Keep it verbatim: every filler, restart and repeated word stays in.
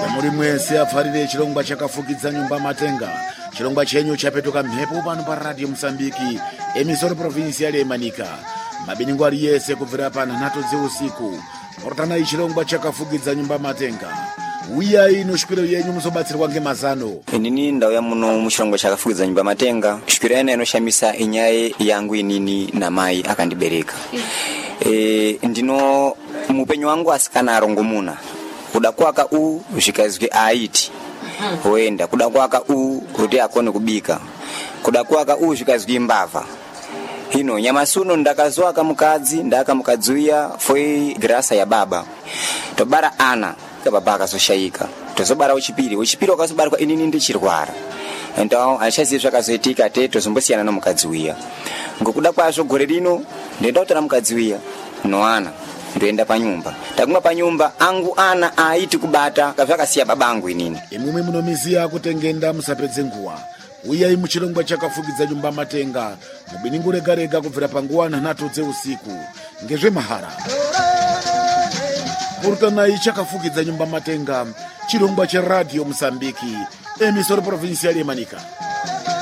muri mwese apfarire chirongwa chakafukidza nyumba Matenga. Chirongwa chenyu chapetuka mhepo pano pa Radio Msambiki, emisoro provincial yemanika. Mabiningwa ari yese kubvira pa nhatu dzeusiku. Portana ichirongwa chakafukidza nyumba Matenga. Uya ino shwiro yenyu muzobatsirwa ngemazano. Inini ndauya muno muchirongwa chakafukidza nyumba Matenga. Shwiro yana inoshamisa inyaye yangu inini na mai akandibereka. E, ndino mupenyu wangu asikana arongomuna. Kuda kwaka u zvikazwi aiti hoenda, kuda kwaka u kuti akone kubika, kuda kwaka u zvikazwi mbava. Hino nyamasuno ndakazwaka mukadzi ndaka mukadziya foi grasa ya baba tobara ana kababa akazoshaika, tozobara uchipiri uchipiri wakazobarwa inini ndichirwara. Então achazi zvakazoitika te tozombosiyana nomukadziya ngokuda kwazvo gore rino ndenda kutora mukadziya no ana ndoenda panyumba. Takumwa panyumba angu ana aiti kubata kavakasiya babangu inini. Imwe munomiziya kutengenda musapedze nguwa. Uya imuchirongwa chakafukidza nyumba Matenga. Mubiningu rega rega kubvira panguwa nhatu dzeusiku. Ngezve mahara. Portana ichakafukidza nyumba Matenga. Chirongwa cha Radio Msambiki, emisoro provincial yemanika.